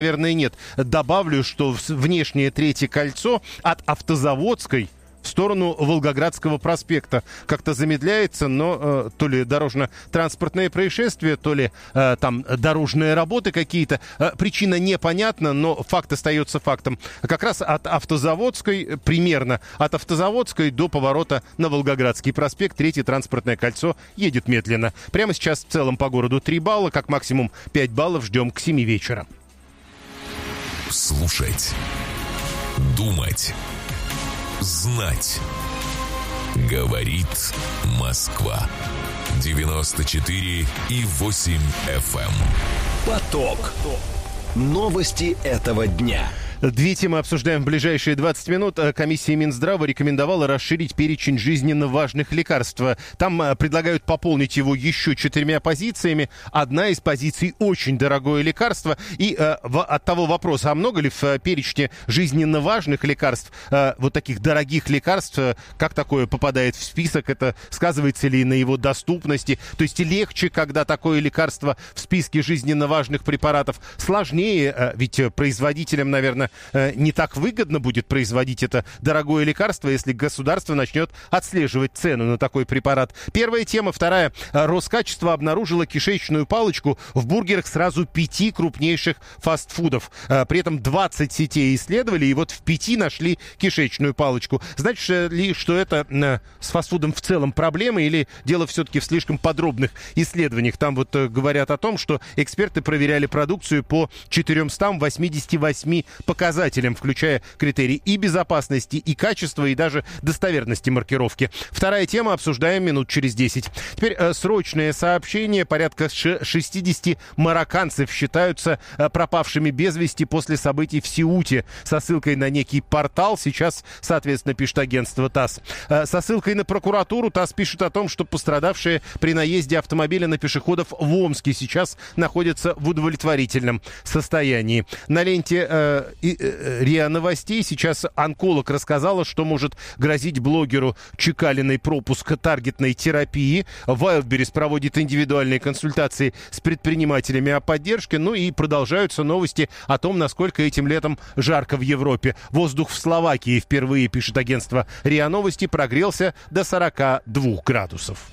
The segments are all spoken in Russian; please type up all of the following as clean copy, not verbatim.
наверное, нет. Добавлю, что внешнее третье кольцо от Автозаводской в сторону Волгоградского проспекта как-то замедляется, но то ли дорожно-транспортные происшествия, то ли там дорожные работы какие-то. Причина непонятна, но факт остается фактом. Как раз от Автозаводской, примерно от Автозаводской до поворота на Волгоградский проспект, третье транспортное кольцо едет медленно. Прямо сейчас в целом по городу 3 балла, как максимум 5 баллов ждем к 7 вечера. Слушать, думать, знать. Говорит Москва. 94,8 FM. Поток. Новости этого дня. Две темы обсуждаем в ближайшие 20 минут. Комиссия Минздрава рекомендовала расширить перечень жизненно важных лекарств. Там предлагают пополнить его еще 4 позициями. Одна из позиций — очень дорогое лекарство. И от того вопроса, а много ли в перечне жизненно важных лекарств, вот таких дорогих лекарств, как такое попадает в список, это сказывается ли на его доступности? То есть легче, когда такое лекарство в списке жизненно важных препаратов, сложнее, ведь производителям, наверное, не так выгодно будет производить это дорогое лекарство, если государство начнет отслеживать цену на такой препарат. Первая тема. Вторая. Роскачество обнаружило кишечную палочку в бургерах сразу 5 крупнейших фастфудов. При этом 20 сетей исследовали, и вот в 5 нашли кишечную палочку. Значит ли, что это с фастфудом в целом проблема, или дело все-таки в слишком подробных исследованиях? Там вот говорят о том, что эксперты проверяли продукцию по 488 показателям, включая критерии и безопасности, и качества, и даже достоверности маркировки. Вторая тема, обсуждаем минут через 10. Теперь срочное сообщение. Порядка 60 марокканцев считаются пропавшими без вести после событий в Сеуте. Со ссылкой на некий портал сейчас, соответственно, пишет агентство ТАСС. Со ссылкой на прокуратуру ТАСС пишет о том, что пострадавшие при наезде автомобиля на пешеходов в Омске сейчас находятся в удовлетворительном состоянии. На ленте РИА Новостей сейчас онколог рассказала, что может грозить блогеру Чекалиной пропуск таргетной терапии. Wildberries проводит индивидуальные консультации с предпринимателями о поддержке. Ну и продолжаются новости о том, насколько этим летом жарко в Европе. Воздух в Словакии впервые, пишет агентство РИА Новости, прогрелся до 42 градусов.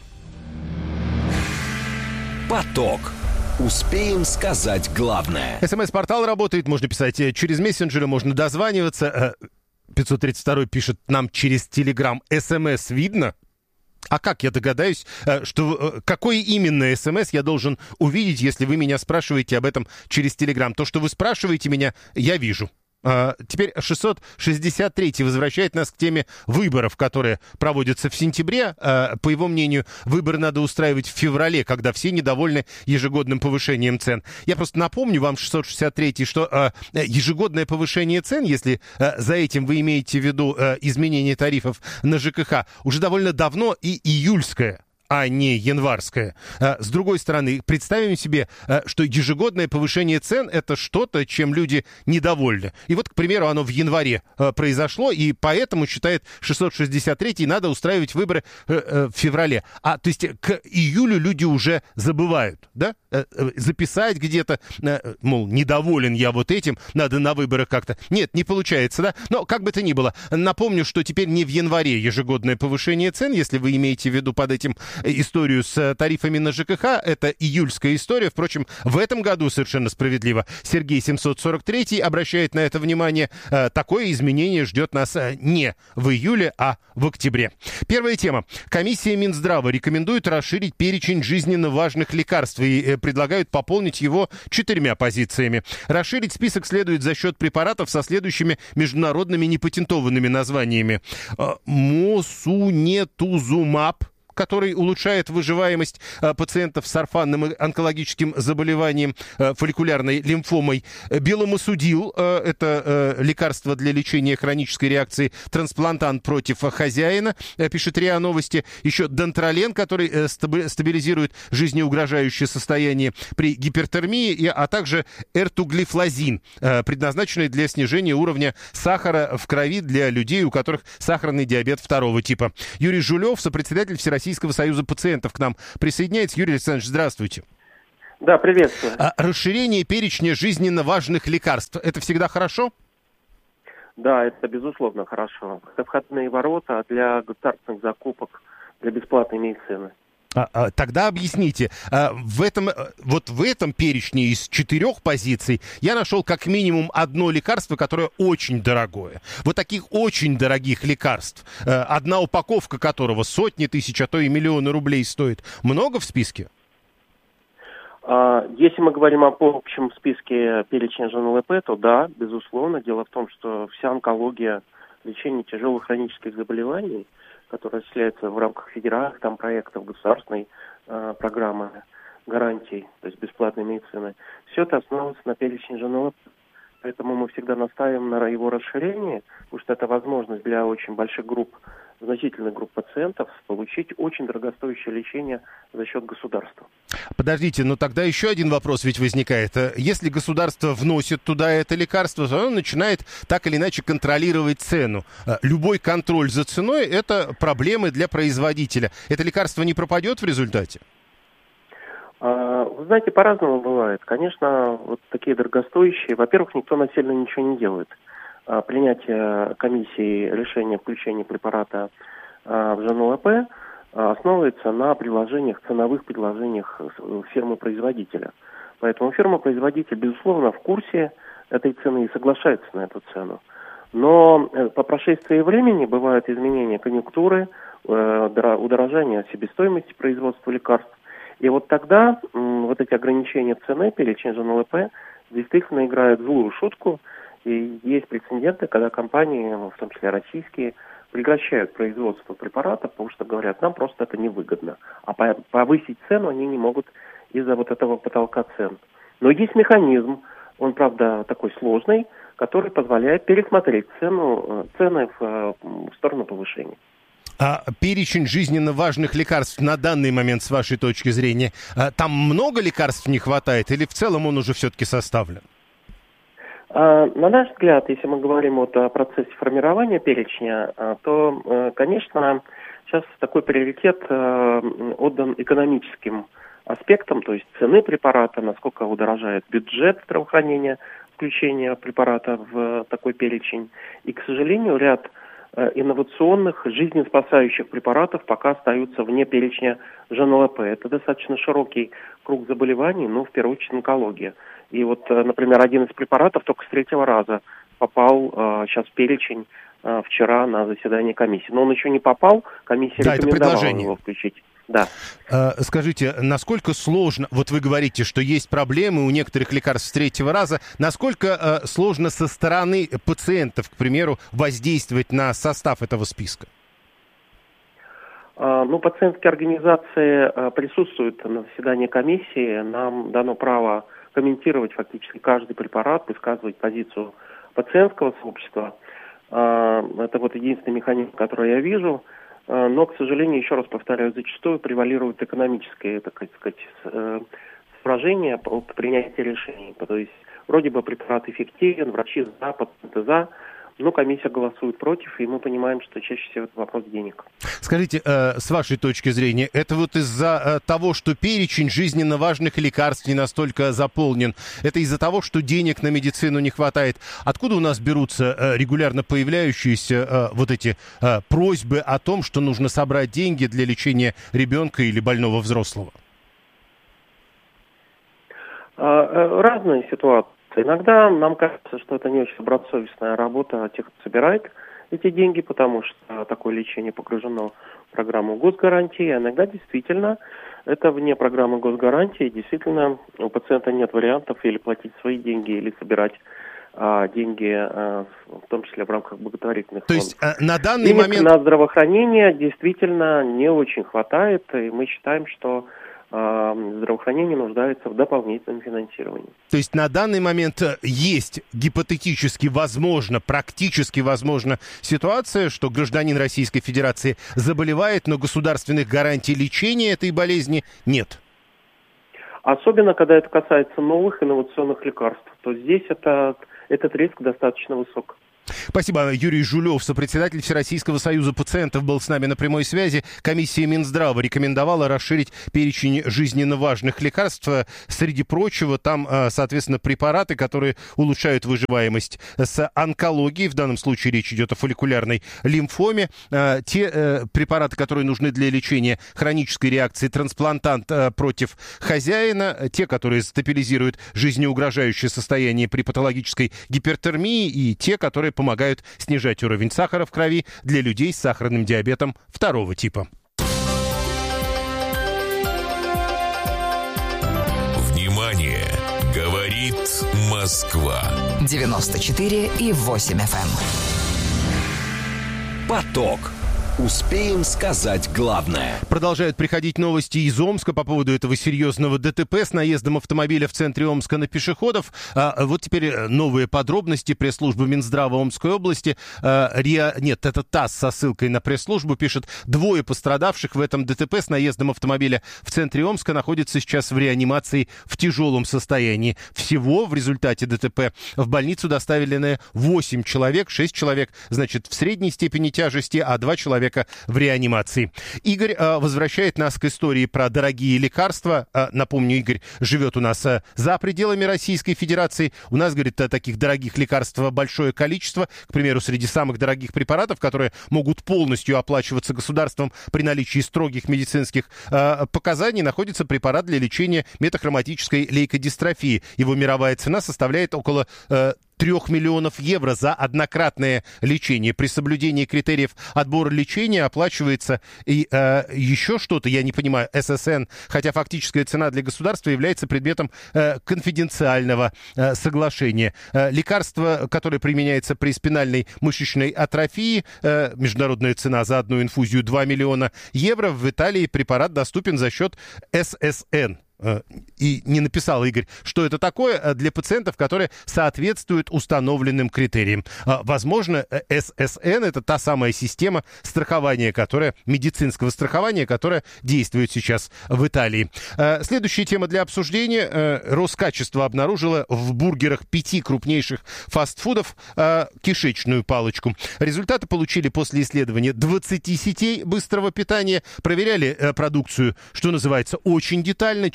Поток. Успеем сказать главное. СМС-портал работает, можно писать через мессенджеры, можно дозваниваться. 532 пишет нам через Телеграм. СМС видно? А как я догадаюсь, что какой именно СМС я должен увидеть, если вы меня спрашиваете об этом через Телеграм? То, что вы спрашиваете меня, я вижу. Теперь 663 возвращает нас к теме выборов, которые проводятся в сентябре. По его мнению, выборы надо устраивать в феврале, когда все недовольны ежегодным повышением цен. Я просто напомню вам, 663, что ежегодное повышение цен, если за этим вы имеете в виду изменение тарифов на ЖКХ, уже довольно давно и июльское, а не январская. С другой стороны, представим себе, что ежегодное повышение цен — это что-то, чем люди недовольны. И вот, к примеру, оно в январе произошло, и поэтому, считает 663-й, надо устраивать выборы в феврале. То есть к июлю люди уже забывают, да? Записать где-то, мол, недоволен я вот этим, надо на выборах как-то. Нет, не получается, да? Но как бы то ни было, напомню, что теперь не в январе ежегодное повышение цен, если вы имеете в виду под этим историю с тарифами на ЖКХ, это июльская история. Впрочем, в этом году совершенно справедливо Сергей 743 обращает на это внимание. Такое изменение ждет нас не в июле, а в октябре. Первая тема. Комиссия Минздрава рекомендует расширить перечень жизненно важных лекарств и предлагают пополнить его 4 позициями. Расширить список следует за счет препаратов со следующими международными непатентованными названиями. Мосунетузумаб, который улучшает выживаемость пациентов с орфанным онкологическим заболеванием, фолликулярной лимфомой. Беломосудил, это лекарство для лечения хронической реакции трансплантант против хозяина, пишет РИА Новости. Еще Дантролен, который стабилизирует жизнеугрожающее состояние при гипертермии, а также эртуглифлозин, предназначенный для снижения уровня сахара в крови для людей, у которых сахарный диабет 2 типа. Юрий Жулев, сопредседатель Всероссийского союза пациентов, к нам присоединяется. Юрий Александрович, здравствуйте. Да, приветствую. Расширение перечня жизненно важных лекарств – это всегда хорошо? Да, это безусловно хорошо. Это входные ворота для государственных закупок, для бесплатной медицины. Тогда объясните, в этом перечне из 4 позиций я нашел как минимум одно лекарство, которое очень дорогое. Вот таких очень дорогих лекарств, одна упаковка которого сотни тысяч, а то и миллионы рублей стоит, много в списке? Если мы говорим об общем списке перечня ЖНЛП, то да, безусловно. Дело в том, что вся онкология, лечение тяжелых хронических заболеваний, которые осуществляются в рамках федеральных проектов, государственной программы гарантий, то есть бесплатной медицины, все это основывается на перечне ЖНЛП. Поэтому мы всегда настаиваем на его расширении, потому что это возможность для очень больших групп, значительных групп пациентов получить очень дорогостоящее лечение за счет государства. Подождите, но тогда еще один вопрос ведь возникает. Если государство вносит туда это лекарство, то оно начинает так или иначе контролировать цену. Любой контроль за ценой – это проблемы для производителя. Это лекарство не пропадет в результате? Вы знаете, по-разному бывает. Конечно, вот такие дорогостоящие. Во-первых, никто насильно ничего не делает. Принятие комиссии решения включения препарата в ЖНЛП основывается на предложениях, ценовых предложениях фирмы-производителя. Поэтому фирма-производитель, безусловно, в курсе этой цены и соглашается на эту цену. Но по прошествии времени бывают изменения конъюнктуры, удорожание себестоимости производства лекарств. И вот тогда вот эти ограничения цены, перечень ЖНЛП, действительно играют злую шутку. И есть прецеденты, когда компании, в том числе российские, прекращают производство препаратов, потому что говорят, нам просто это невыгодно. А повысить цену они не могут из-за вот этого потолка цен. Но есть механизм, он, правда, такой сложный, который позволяет пересмотреть цены в сторону повышения. А перечень жизненно важных лекарств на данный момент, с вашей точки зрения, там много лекарств не хватает или в целом он уже все-таки составлен? На наш взгляд, если мы говорим о процессе формирования перечня, то, конечно, сейчас такой приоритет отдан экономическим аспектам, то есть цены препарата, насколько удорожает бюджет здравоохранения, включение препарата в такой перечень. И, к сожалению, ряд инновационных, жизнеспасающих препаратов пока остаются вне перечня ЖНЛП. Это достаточно широкий круг заболеваний, но в первую очередь онкология. И вот, например, один из препаратов только с 3-го раза попал сейчас в перечень вчера на заседание комиссии. Но он еще не попал, комиссия рекомендовала его включить. Да. Скажите, насколько сложно, вот вы говорите, что есть проблемы у некоторых лекарств с 3-го раза, насколько сложно со стороны пациентов, к примеру, воздействовать на состав этого списка? Пациентские организации присутствуют на заседании комиссии, нам дано право комментировать фактически каждый препарат, высказывать позицию пациентского сообщества. Это вот единственный механизм, который я вижу. Но, к сожалению, еще раз повторяю, зачастую превалирует экономическое, так сказать, соображение по принятию решений. То есть, вроде бы препарат эффективен, врачи за, пациенты за, но комиссия голосует против, и мы понимаем, что чаще всего это вопрос денег. Скажите, с вашей точки зрения, это вот из-за того, что перечень жизненно важных лекарств не настолько заполнен, это из-за того, что денег на медицину не хватает? Откуда у нас берутся регулярно появляющиеся вот эти просьбы о том, что нужно собрать деньги для лечения ребенка или больного взрослого? Разные ситуации. Иногда нам кажется, что это не очень добросовестная работа тех, кто собирает эти деньги, потому что такое лечение погружено в программу госгарантии. А иногда действительно это вне программы госгарантии. Действительно, у пациента нет вариантов или платить свои деньги, или собирать деньги, в том числе в рамках благотворительных фондов. То есть на данный денег момент... на здравоохранение действительно не очень хватает, и мы считаем, что здравоохранение нуждается в дополнительном финансировании. То есть на данный момент есть гипотетически возможно, практически возможно ситуация, что гражданин Российской Федерации заболевает, но государственных гарантий лечения этой болезни нет. Особенно, когда это касается новых инновационных лекарств, то здесь этот риск достаточно высок. Спасибо. Юрий Жулев, сопредседатель Всероссийского союза пациентов, был с нами на прямой связи. Комиссия Минздрава рекомендовала расширить перечень жизненно важных лекарств. Среди прочего, там, соответственно, препараты, которые улучшают выживаемость с онкологией. В данном случае речь идет о фолликулярной лимфоме. Те препараты, которые нужны для лечения хронической реакции трансплантант против хозяина. Те, которые стабилизируют жизнеугрожающее состояние при патологической гипертермии. И те, которые помогают снижать уровень сахара в крови для людей с сахарным диабетом второго типа. Внимание! Говорит Москва. 94,8 FM. Поток. Успеем сказать главное. Продолжают приходить новости из Омска по поводу этого серьезного ДТП с наездом автомобиля в центре Омска на пешеходов. Вот теперь новые подробности. Пресс-служба Минздрава Омской области. Это ТАСС со ссылкой на пресс-службу пишет: 2 пострадавших в этом ДТП с наездом автомобиля в центре Омска находятся сейчас в реанимации в тяжелом состоянии. Всего в результате ДТП в больницу доставлены 8 человек. 6 человек, значит, в средней степени тяжести, а 2 человека в реанимации. Игорь возвращает нас к истории про дорогие лекарства. Напомню, Игорь живет у нас за пределами Российской Федерации. У нас, говорит, таких дорогих лекарств большое количество. К примеру, среди самых дорогих препаратов, которые могут полностью оплачиваться государством при наличии строгих медицинских показаний, находится препарат для лечения метахроматической лейкодистрофии. Его мировая цена составляет около 3 миллионов евро за однократное лечение. При соблюдении критериев отбора лечения оплачивается и еще что-то, я не понимаю, ССН, хотя фактическая цена для государства является предметом конфиденциального соглашения. Лекарство, которое применяется при спинальной мышечной атрофии, международная цена за одну инфузию 2 миллиона евро. В Италии препарат доступен за счет ССН. И не написал Игорь, что это такое, для пациентов, которые соответствуют установленным критериям. Возможно, ССН — это та самая система страхования, медицинского страхования, которая действует сейчас в Италии. Следующая тема для обсуждения. Роскачество обнаружило в бургерах 5 крупнейших фастфудов кишечную палочку. Результаты получили после исследования 20 сетей быстрого питания. Проверяли продукцию, что называется, очень детально.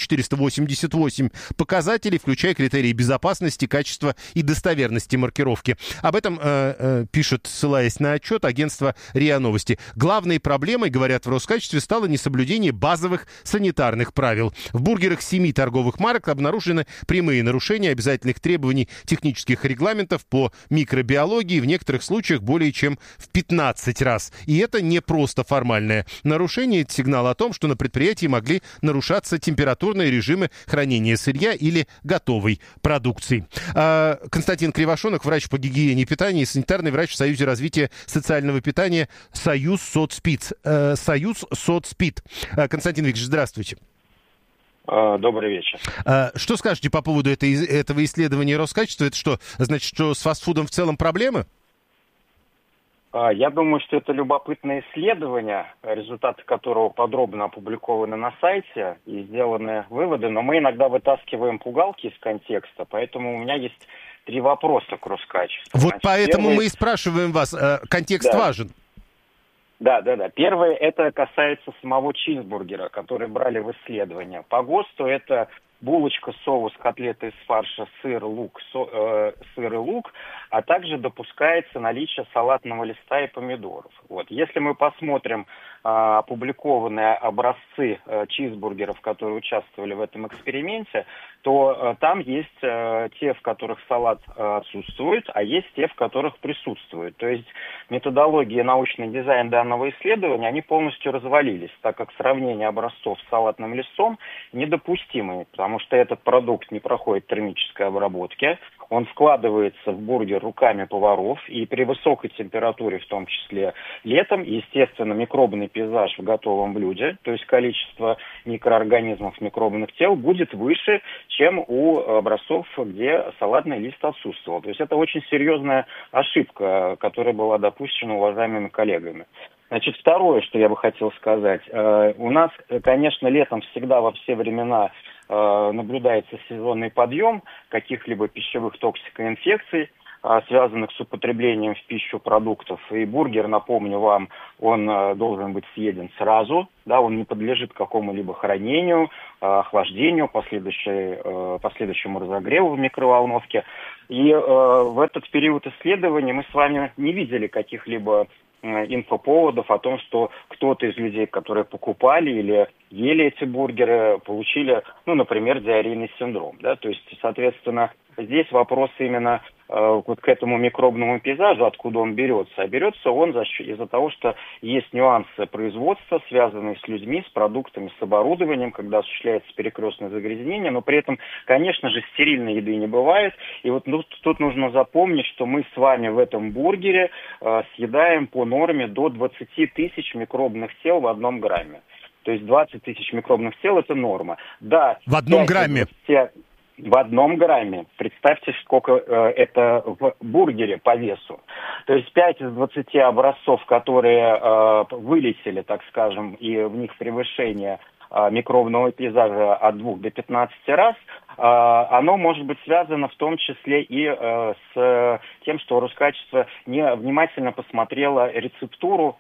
488 показателей, включая критерии безопасности, качества и достоверности маркировки. Об этом пишет, ссылаясь на отчет, агентство РИА Новости. Главной проблемой, говорят в Роскачестве, стало несоблюдение базовых санитарных правил. В бургерах 7 торговых марок обнаружены прямые нарушения обязательных требований технических регламентов по микробиологии, в некоторых случаях более чем в 15 раз. И это не просто формальное нарушение, это сигнал о том, что на предприятии могли нарушаться температурные режимы хранения сырья или готовой продукции. Константин Кривошонок, врач по гигиене питания и санитарный врач в Союзе развития социального питания Союз Соцпит. Константин Викторович, здравствуйте. Добрый вечер. Что скажете по поводу этого исследования Роскачества? Это что, значит, что с фастфудом в целом проблемы? Я думаю, что это любопытное исследование, результаты которого подробно опубликованы на сайте и сделаны выводы, но мы иногда вытаскиваем пугалки из контекста, поэтому у меня есть 3 вопроса к Роскачеству. Вот поэтому мы и спрашиваем вас, контекст важен. Да. Первое, это касается самого чизбургера, который брали в исследование. По ГОСТу это булочка, соус, котлеты из фарша, сыр, лук, сыр и лук, а также допускается наличие салатного листа и помидоров. Вот. Если мы посмотрим опубликованные образцы чизбургеров, которые участвовали в этом эксперименте, то там есть те, в которых салат отсутствует, а есть те, в которых присутствует. То есть методология и научный дизайн данного исследования, они полностью развалились, так как сравнение образцов с салатным листом недопустимо, потому что этот продукт не проходит термической обработки, он вкладывается в бургер руками поваров, и при высокой температуре, в том числе летом, естественно, микробный пейзаж в готовом блюде, то есть количество микроорганизмов, микробных тел, будет выше, чем у образцов, где салатный лист отсутствовал. То есть это очень серьезная ошибка, которая была допущена уважаемыми коллегами. Значит, второе, что я бы хотел сказать. У нас, конечно, летом всегда во все времена наблюдается сезонный подъем каких-либо пищевых токсикоинфекций. связанных с употреблением в пищу продуктов. И бургер, напомню вам, он должен быть съеден сразу, да, он не подлежит какому-либо хранению, охлаждению, последующему разогреву в микроволновке. И в этот период исследований мы с вами не видели каких-либо инфоповодов о том, что кто-то из людей, которые покупали или ели эти бургеры, получили, например, диарейный синдром. Да? То есть, соответственно, здесь вопрос именно вот к этому микробному пейзажу, откуда он берется. А берется он из-за того, что есть нюансы производства, связанные с людьми, с продуктами, с оборудованием, когда осуществляется перекрестное загрязнение, но при этом, конечно же, стерильной еды не бывает. И вот тут нужно запомнить, что мы с вами в этом бургере съедаем по норме до 20 тысяч микробных тел в 1 грамме. То есть 20 тысяч микробных тел – это норма. Да, в 1 грамме? В 1 грамме. Представьте, сколько это в бургере по весу. То есть 5 из 20 образцов, которые вылетели, так скажем, и в них превышение микробного пейзажа от 2 до 15 раз, оно может быть связано в том числе и с тем, что Роскачество не внимательно посмотрело рецептуру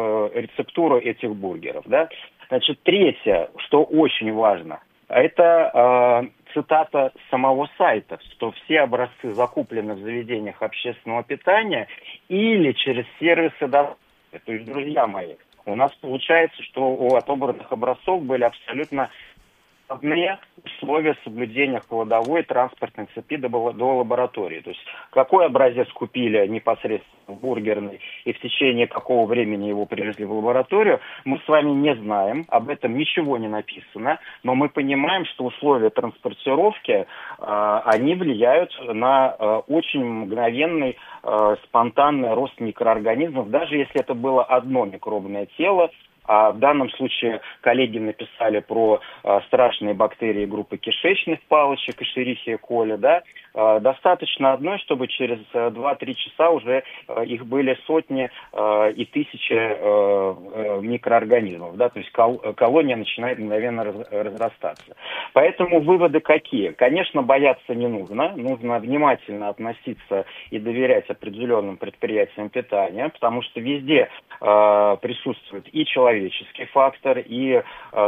этих бургеров. Да? Значит, третье, что очень важно, это цитата самого сайта, что все образцы закуплены в заведениях общественного питания или через сервисы доставки. То есть, друзья мои, у нас получается, что у отобранных образцов были абсолютно одни условия соблюдения холодовой и транспортной цепи до лаборатории. То есть какой образец купили непосредственно в бургерной и в течение какого времени его привезли в лабораторию, мы с вами не знаем, об этом ничего не написано, но мы понимаем, что условия транспортировки, они влияют на очень мгновенный спонтанный рост микроорганизмов, даже если это было одно микробное тело. А в данном случае коллеги написали про страшные бактерии группы кишечных палочек, Escherichia coli, да. Достаточно одной, чтобы через 2-3 часа уже их были сотни и тысячи микроорганизмов, да, то есть колония начинает мгновенно разрастаться. Поэтому выводы какие? Конечно, бояться не нужно, нужно внимательно относиться и доверять определенным предприятиям питания, потому что везде присутствует и человеческий фактор, и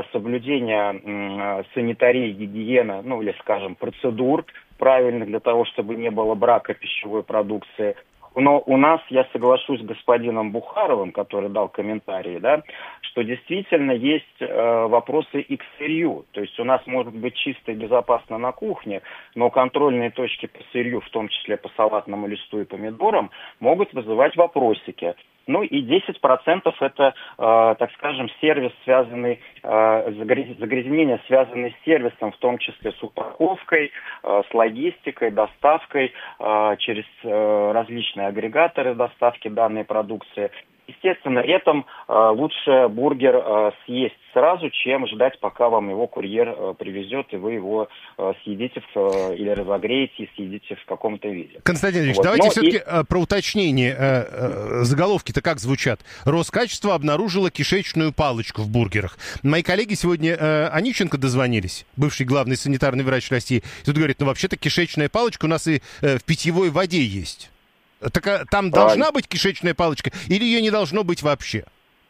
соблюдение санитарии, гигиены, или, скажем, процедур правильных для того, чтобы не было брака пищевой продукции. Но у нас, я соглашусь с господином Бухаровым, который дал комментарии, да, что действительно есть вопросы и к сырью. То есть у нас может быть чисто и безопасно на кухне, но контрольные точки по сырью, в том числе по салатному листу и помидорам, могут вызывать вопросики. И 10% это, так скажем, сервис, связанный, загрязнения, связанные с сервисом, в том числе с упаковкой, с логистикой, доставкой через различные агрегаторы доставки данной продукции. Естественно, этом лучше бургер съесть сразу, чем ждать, пока вам его курьер привезет, и вы его съедите или разогреете и съедите в каком-то виде. Константин Ильич, давайте все-таки про уточнение. Заголовки-то как звучат? Роскачество обнаружило кишечную палочку в бургерах. Мои коллеги сегодня, Онищенко, дозвонились, бывший главный санитарный врач России. Тут говорит, вообще-то кишечная палочка у нас и в питьевой воде есть. Так там должна быть кишечная палочка или ее не должно быть вообще?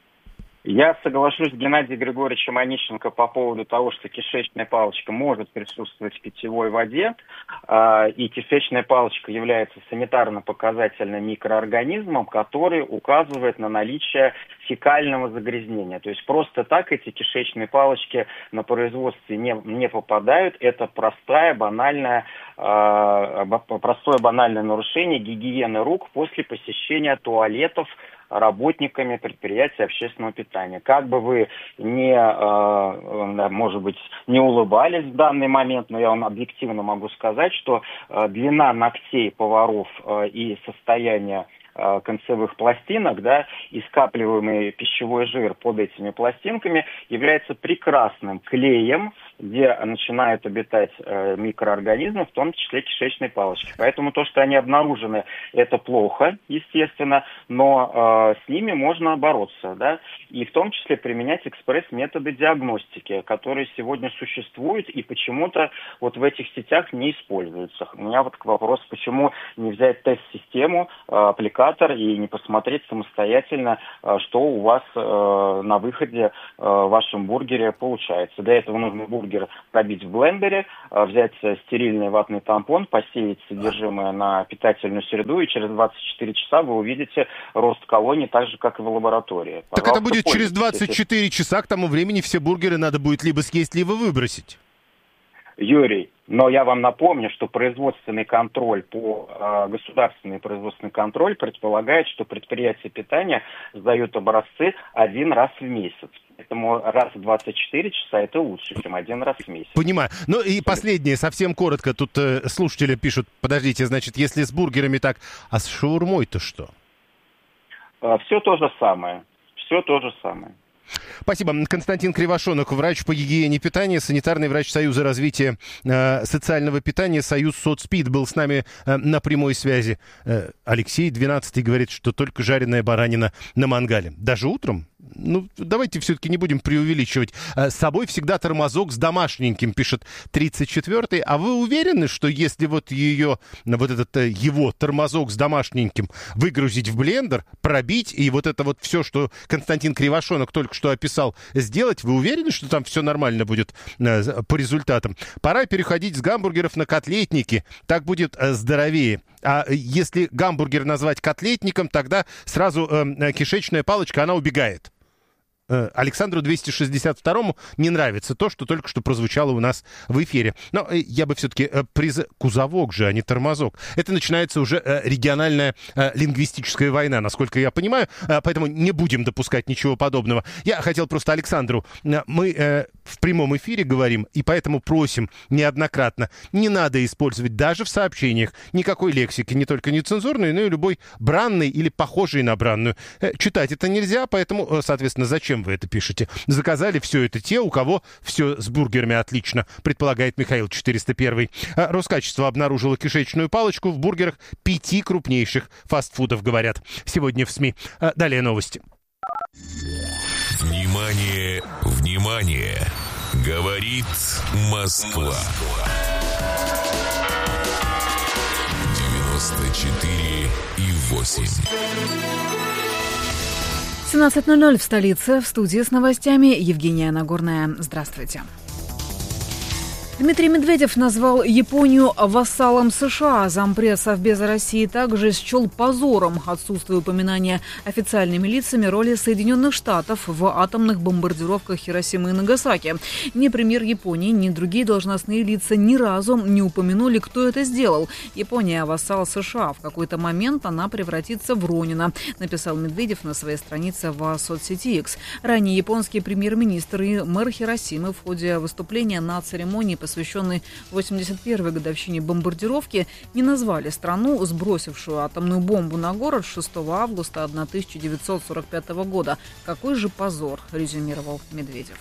Я соглашусь с Геннадием Григорьевичем Онищенко по поводу того, что кишечная палочка может присутствовать в питьевой воде, и кишечная палочка является санитарно-показательным микроорганизмом, который указывает на наличие фекального загрязнения. То есть просто так эти кишечные палочки на производстве не попадают. Это простое банальное нарушение гигиены рук после посещения туалетов работниками предприятия общественного питания. Как бы вы не улыбались в данный момент, но я вам объективно могу сказать, что длина ногтей поваров и состояние концевых пластинок, да, и скапливаемый пищевой жир под этими пластинками является прекрасным клеем, где начинают обитать микроорганизмы, в том числе кишечные палочки. Поэтому то, что они обнаружены, это плохо, естественно, но с ними можно бороться, да, и в том числе применять экспресс-методы диагностики, которые сегодня существуют и почему-то вот в этих сетях не используются. У меня вот вопрос, почему не взять тест-систему, аппликатор и не посмотреть самостоятельно, что у вас на выходе в вашем бургере получается. Для этого нужно бургер пробить в блендере, взять стерильный ватный тампон, посеять содержимое на питательную среду, и через 24 часа вы увидите рост колоний так же, как и в лаборатории. Так это будет через 24 часа, к тому времени все бургеры надо будет либо съесть, либо выбросить. Юрий, но я вам напомню, что производственный контроль государственный производственный контроль предполагает, что предприятия питания сдают образцы один раз в месяц. Поэтому раз в 24 часа это лучше, чем один раз в месяц. Понимаю. Ну и последнее, совсем коротко. Тут слушатели пишут, подождите, значит, если с бургерами так, а с шаурмой-то что? Все то же самое. Все то же самое. Спасибо. Константин Кривошонок, врач по гигиене питания, санитарный врач Союза развития социального питания, Союз Соцпид, был с нами на прямой связи. Алексей, 12-й, говорит, что только жареная баранина на мангале. Даже утром? Ну, давайте все-таки не будем преувеличивать. С собой всегда тормозок с домашненьким, пишет 34-й. А вы уверены, что если вот его тормозок с домашненьким выгрузить в блендер, пробить, и вот это вот все, что Константин Кривошонок только что описал, сделать, вы уверены, что там все нормально будет по результатам? Пора переходить с гамбургеров на котлетники, так будет здоровее. А если гамбургер назвать котлетником, тогда сразу кишечная палочка, она убегает. Александру 262-му не нравится то, что только что прозвучало у нас в эфире. Но я бы все-таки кузовок же, а не тормозок. Это начинается уже региональная лингвистическая война, насколько я понимаю, поэтому не будем допускать ничего подобного. Я хотел просто Александру, мы в прямом эфире говорим, и поэтому просим неоднократно, не надо использовать даже в сообщениях никакой лексики, не только нецензурной, но и любой бранной или похожей на бранную. Читать это нельзя, поэтому, соответственно, зачем вы это пишете? Заказали все это те, у кого все с бургерами отлично, предполагает Михаил 401. Роскачество обнаружило кишечную палочку в бургерах 5 крупнейших фастфудов, говорят сегодня в СМИ. Далее новости. Внимание, внимание! Говорит Москва. 94,8. 17:00 в столице. В студии с новостями Евгения Нагорная. Здравствуйте. Дмитрий Медведев назвал Японию вассалом США. Зампред Совбеза России также счел позором отсутствие упоминания официальными лицами роли Соединенных Штатов в атомных бомбардировках Хиросимы и Нагасаки. Ни премьер Японии, ни другие должностные лица ни разу не упомянули, кто это сделал. Япония вассал США. В какой-то момент она превратится в Ронина, написал Медведев на своей странице в соцсети X. Ранее японский премьер-министр и мэр Хиросимы в ходе выступления на церемонии, посвященной 81-й годовщине бомбардировки, не назвали страну, сбросившую атомную бомбу на город 6 августа 1945 года. Какой же позор, резюмировал Медведев.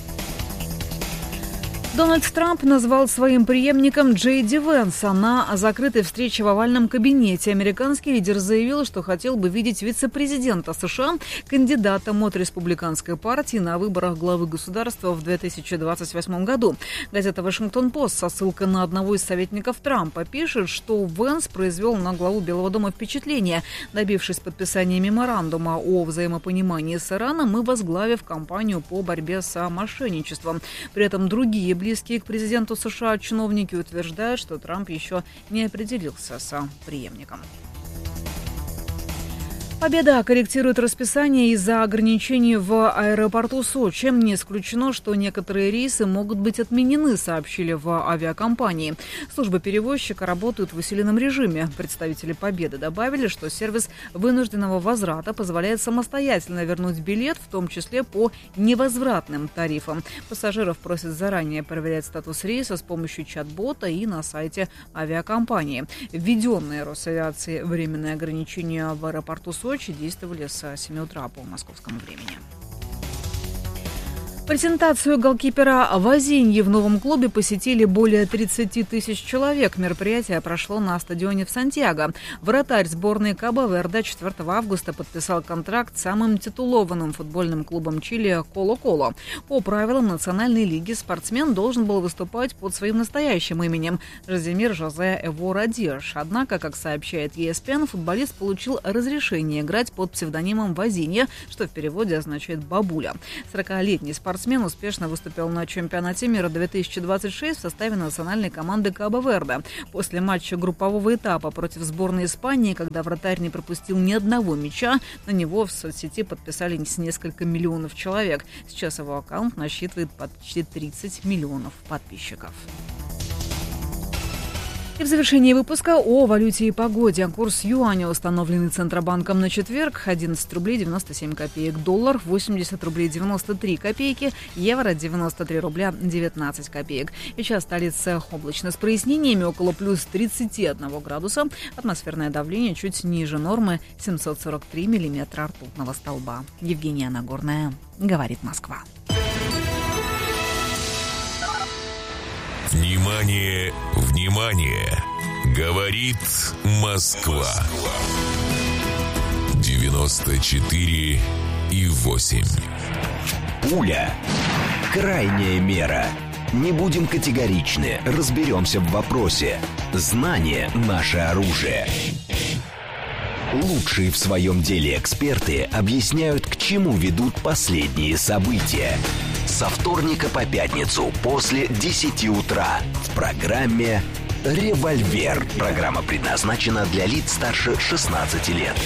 Дональд Трамп назвал своим преемником Джей Ди Венса. На закрытой встрече в овальном кабинете американский лидер заявил, что хотел бы видеть вице-президента США кандидатом от республиканской партии на выборах главы государства в 2028 году. Газета «Вашингтон-Пост» со ссылкой на одного из советников Трампа пишет, что Венс произвел на главу Белого дома впечатление, добившись подписания меморандума о взаимопонимании с Ираном и возглавив кампанию по борьбе с мошенничеством. При этом другие близкие к президенту США чиновники утверждают, что Трамп еще не определился с преемником. Победа корректирует расписание из-за ограничений в аэропорту Сочи. Не исключено, что некоторые рейсы могут быть отменены, сообщили в авиакомпании. Службы перевозчика работают в усиленном режиме. Представители Победы добавили, что сервис вынужденного возврата позволяет самостоятельно вернуть билет, в том числе по невозвратным тарифам. Пассажиров просят заранее проверять статус рейса с помощью чат-бота и на сайте авиакомпании. Введенные Росавиацией временные ограничения в аэропорту Сочи действовали с 7 утра по московскому времени. Презентацию голкипера Вазиньи в новом клубе посетили более 30 тысяч человек. Мероприятие прошло на стадионе в Сантьяго. Вратарь сборной Кабо-Верде 4 августа подписал контракт с самым титулованным футбольным клубом Чили Коло-Коло. По правилам национальной лиги спортсмен должен был выступать под своим настоящим именем – Жазимир Жозе Эвора Диаш. Однако, как сообщает ESPN, футболист получил разрешение играть под псевдонимом Вазинья, что в переводе означает «бабуля». 40-летний спортсмен успешно выступил на чемпионате мира 2026 в составе национальной команды Кабо-Верде. После матча группового этапа против сборной Испании, когда вратарь не пропустил ни одного мяча, на него в соцсети подписались несколько миллионов человек. Сейчас его аккаунт насчитывает почти 30 миллионов подписчиков. И в завершении выпуска о валюте и погоде. Курс юаня, установленный Центробанком на четверг, 11 рублей 97 копеек. Доллар 80 рублей 93 копейки. Евро 93 рубля 19 копеек. Сейчас столица облачно с прояснениями, около плюс 31 градуса. Атмосферное давление чуть ниже нормы, 743 миллиметра ртутного столба. Евгения Нагорная, говорит Москва. Внимание, внимание! Говорит Москва. 94,8. Пуля. Крайняя мера. Не будем категоричны, разберемся в вопросе. Знание – наше оружие. Лучшие в своем деле эксперты объясняют, к чему ведут последние события. Со вторника по пятницу после 10 утра в программе «Револьвер». Программа предназначена для лиц старше 16 лет.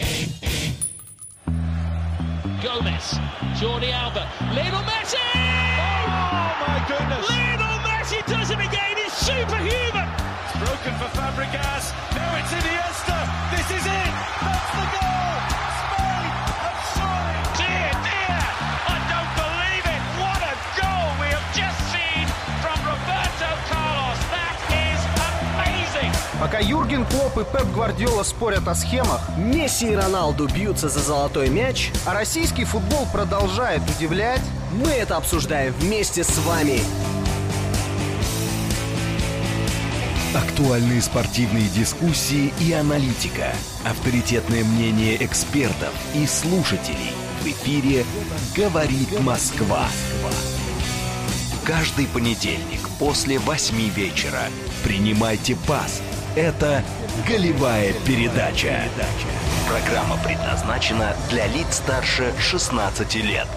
Gomez, Jordi Alba, Lionel Messi! Oh my goodness! Lionel Messi does it again. He's superhuman. It's broken for Fabregas. Now it's Iniesta. This is it. That's the goal. Spain have soared. Dear, dear, I don't believe it. What a goal we have just seen from Roberto Carlos. That is amazing. Пока Юрген Клопп и Пеп Гвардиола спорят о схемах, Месси и Роналду бьются за золотой мяч, а российский футбол продолжает удивлять, мы это обсуждаем вместе с вами. Актуальные спортивные дискуссии и аналитика. Авторитетное мнение экспертов и слушателей. В эфире «Говорит Москва». Каждый понедельник после 8 вечера. Принимайте пас. Это «Голевая передача». Программа предназначена для лиц старше 16 лет.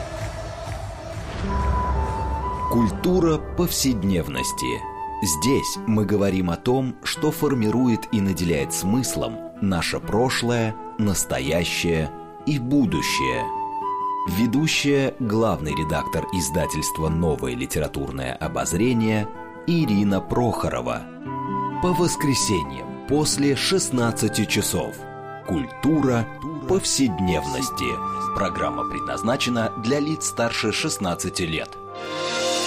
Культура повседневности. Здесь мы говорим о том, что формирует и наделяет смыслом наше прошлое, настоящее и будущее. Ведущая, главный редактор издательства «Новое литературное обозрение» Ирина Прохорова. По воскресеньям после 16 часов. Культура повседневности. Программа предназначена для лиц старше 16 лет.